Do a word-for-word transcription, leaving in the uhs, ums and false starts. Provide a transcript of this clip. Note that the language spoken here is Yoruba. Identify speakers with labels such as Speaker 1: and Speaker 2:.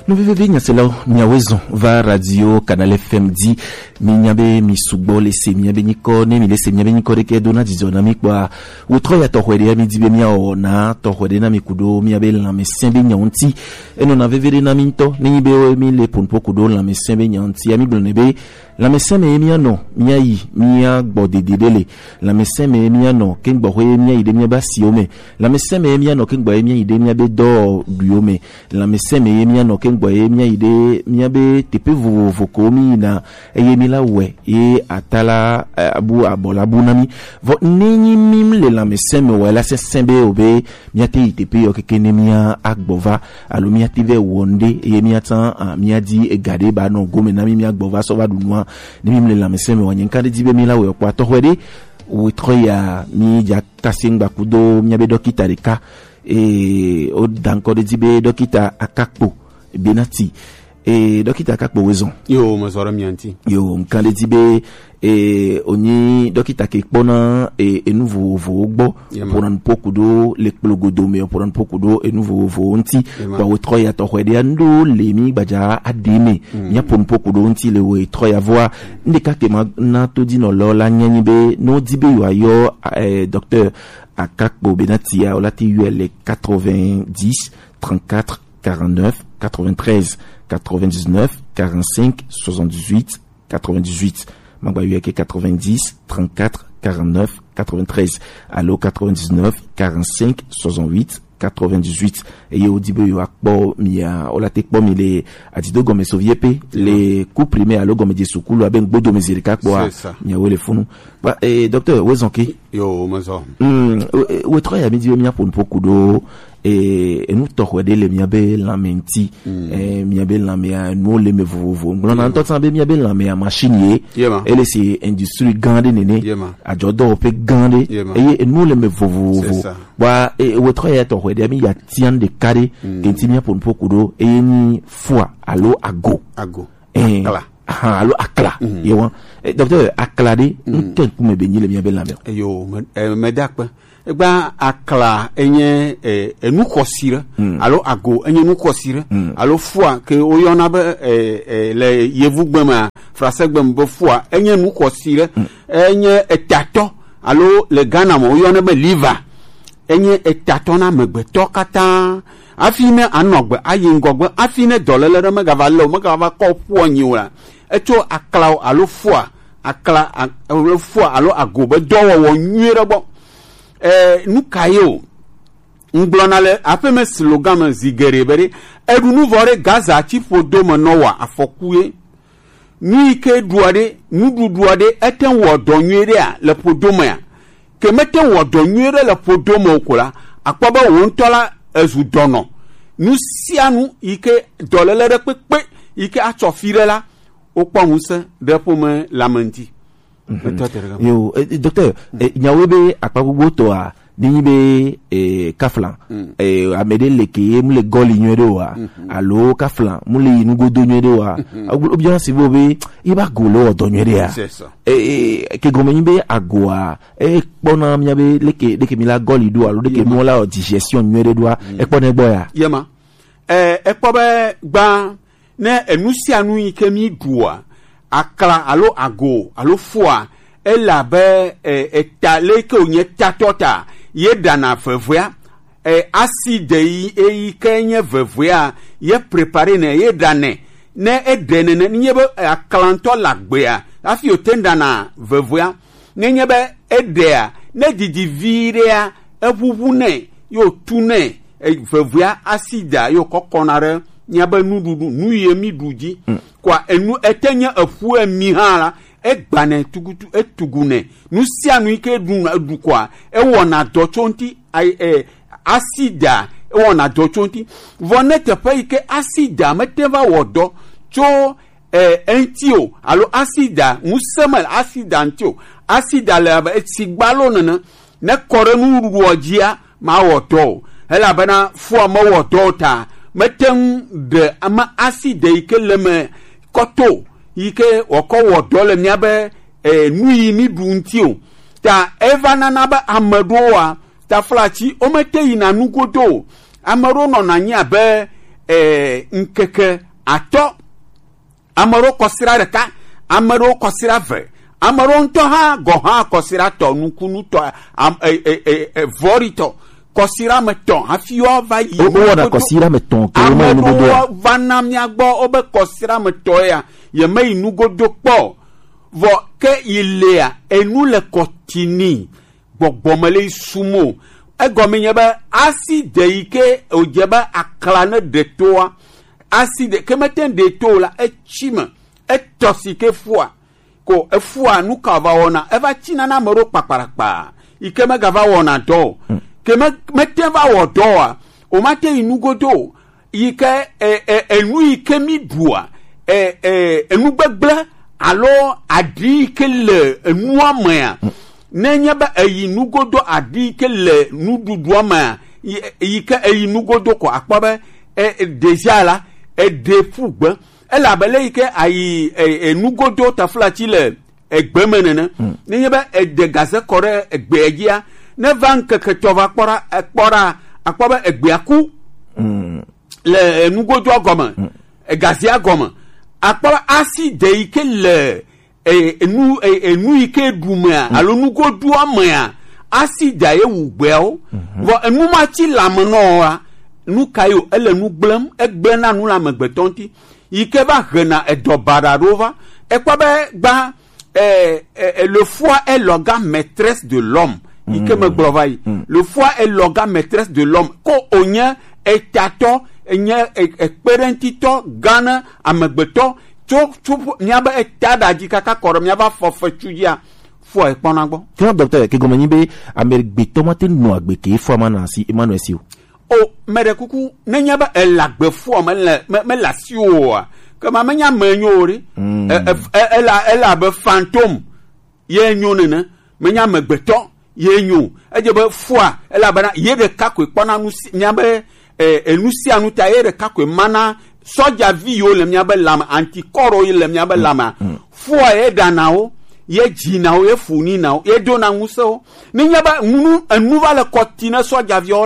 Speaker 1: Nous vivons bien cela, miawezo va radio Canal F M di minyabe misugbo lese miyabe nikone mi lese miyabe nikore ke dona dizona mi kwa utro ya tohwede mi dibe mia ona tohwede na mikudo miyabe la mesembe nyanti eno na vevere na minto ni be mi le ponpo kudo la mesembe nyanti ami blonebe la mesembe mi ano miayi mia gbode debele la mesembe mi ano ken gbo hoye mia ide mia basiome la mesembe mi ano ken gbo mia ide mia be do duome la mesembe mi ano ken gbo mia ide mia be tepe vo vokomi na eye la we e atala abu abola bunami vo nini mim le la meseme wala se sembe obe miate itepe yo kekene mia agbova alo miate ve wonde e miatan miadi e gade ba no gome na mi agbova so va dunwa ni mim le la meseme wanyenka de dibe mi la we kwa to hwede we troya mi ja kasingba kudo miabe dokita reka e o danko de dibe dokita akakpo benati e dokita kakpo wezon
Speaker 2: yo mazora mianti
Speaker 1: yo mkande dibe e oni dokita ke pona e, e nouveau vo gbo pour un poku do le plogodo me pour un poku do e nouveau vo onti ba we troya to hwede ando le mi baja ademe nya pour un poku do onti le we troya voix ndika ke na to di no lo la nyanyi be no dibe yo ayo e, docteur akakpo benati ya olati ul quatre-vingt-dix trente-quatre quarante-neuf quatre-vingt-treize quatre-vingt-dix-neuf quarante-cinq soixante-dix-huit quatre-vingt-dix-huit Mangba yueke quatre-vingt-dix trente-quatre quarante-neuf quatre-vingt-treize allo quatre-vingt-dix-neuf quarante-cinq soixante-huit quatre-vingt-dix-huit et yo dibe yo akpo mia olate kpo mi le adido gome soviepe les coups primés allo gome de sukulu aben gbodo mezirika kpo mia wele funu ba eh docteur wezonki
Speaker 2: yo mazo
Speaker 1: mm we troya mi dibe mia pour beaucoup do et nous tohwede le miabe la menti eh miabe la mia nous le mevovo ngona entend be miabe la mia machine elle c'est industrie grande nene ajodo pe grande et nous le mevovo wa e we troya tohwede mi ya tian de carré kenti mia pour beaucoup do et ni foi allo ago
Speaker 2: ago
Speaker 1: eh ah allo akla yewa docteur aklade nous ken pour me benir le miabe la mia
Speaker 2: yo me dakpa egba akla enye enu kosire alo ago enye nu kosire alo foi que oyona be le yevugbema français gbem bo foi enye nu kosire enye etato alo le Ghana mo oyona be liver enye etato na megbeto kata afine anogbe ayingogbe afine dolele me gavalo me gava ko po nyiwa eto akla alo foi akla alo foi alo ago be dowo wo nwere bo eh nukayo nglonale apeme slogan me zigerebere edu nu vore gaza chi fodo mo nowa afokuye ni ke duade nu duduade eten wo donwere a le podomo ya ke meten wo donwere le podomo okola akpaba wo ntola ezu dono nu sianu ike dolele pepe ike atofire la okpamuse depome lamenti.
Speaker 1: Mm-hmm. Yo eh, docteur eh, nyawebe akpabugo to a nibe eh kaflan mm. eh amede leke mule goli nywede wa mm-hmm. alo kaflan mule nugo do nywede wa mm-hmm. obian sibobe iba golo do nywede ya eh ke gomenyibe agoa eh pona miabe leke leke mila goli do alo leke mola o digestion nywede do mm. e pona gboya
Speaker 2: yema eh e pobe gba ne enusia nu ikemi duwa akla alo ago alo foi ela be etale ke onye tatota ye dana vevua e acide yi e kenye vevua ye préparer ne ye dane ne edene ne nyebe aklanto lagbea afi otenda na vevua ne nyebe edea ne didi virea ebubu ne yo tune e vevua acide yo kokonare nyaba nududu nuye miduji mm. kwa enu etenya afu emi hala egbane tugutu etugune nusia nu ike du du kwa e wona dochonti ai e acida e wona dochonti vonete pa ike acida meteva wodo cho e entio alo acida musemal acida antio acida le etigbalo nana ne korenu ruojia ma wodo ela bana fu ma wodo ta meten de ama acide ike leme koto ike woko wodo le miabe e nuyi mi duntio ta evana na ba amadoa ta flachi o mete ina nugodo amaro no na nya be eh, nkeke atɔ amaro kɔsira ɖeka amaro kɔsira ve amaro ŋutɔ hã gɔ hã kɔsira tɔ nukunu tɔ am e e e vɔri tɔ kɔsira me tɔ hafi wova yi
Speaker 1: o wɔna kɔsira me tɔ ke mo nugodo
Speaker 2: amewo va na mia gbɔ wobe kɔsira me tɔ ya yeme yi nugodo kpɔ vɔ ke yi lea enu le kɔtini gbɔgbɔme le sumo egɔme nye be asi de yi ke odze be akla ne de toa asi de ke mete de to la etsi me etɔ si ke fua ko efua nu ka va wɔna eva tsina na ameɖo kpakparakpa yi ke megava wɔna dɔ ke me mete va wɔ dɔa o mate yi nugodo yi ke e e enu yi ke mi dua e e enu gbegble alo adi yi ke le enua mea nenye be eyi nugodo adi ke le nuɖuɖua mea yi ke eyi nugodo ko akpɔ be e deja la ede ƒu gbe elabele yi ke ayi nugodo taflatsi le egbe me nene nenye be ede gaze kɔ ɖe egbea dzia ne va ŋkeke tɔ va kpɔra ekpɔra akpɔ be egbea ku le nugodoa gɔme egazea gɔme akpɔ be asi de yi ke le enu enu yi ke ɖu mea alo nugodoa mea asi da ye wu gbeawo vɔ enu ma tsi lame nɔa nu ka yo ele nu gblem egble na nu le amegbetɔ ŋuti yi ke va hena edɔ baɖa ɖo va ekpɔ be gba eh, eh, le foi est l'organe maîtresse de l'homme yi ke me gblɔ va yi le foi est l'organe maîtresse de l'homme ko onye etatɔ enye ekpeɖeŋutitɔ gane amegbetɔ tso tso miabe eta ɖa dzi kaka kɔ ɖe miaba fɔfetsu dzia foi ekpɔna gbɔ.
Speaker 1: tiɲɛ dɔkita ke gɔmɛ nyi be amegbetɔ ma te nɔ agbe ke foi ma na asi ema nɔ esi o.
Speaker 2: o mɛɖe kuku ne nye be elagbe foi me le me le asi oa kema me nya me nyo o ɖe ela ela abe fantôme ye nyo nene me nya amegbetɔ ye nyo edze be foi elabena ye ɖeka koe kpɔna nu si miabe enu sia nu ta ye ɖeka koe mana sɔdzavi yiwo le miabe lame antikɔrɔ yi le miabe lame foi ye ɖana wo ye dzina wo ye funi na wo ye dona ŋusẽ wo ne nye be nu enu va le kɔti ne sɔdzaviwo